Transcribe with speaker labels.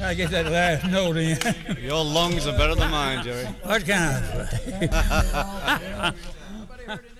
Speaker 1: I get that last note in.
Speaker 2: Your lungs are better than mine, Jerry.
Speaker 1: What kind of?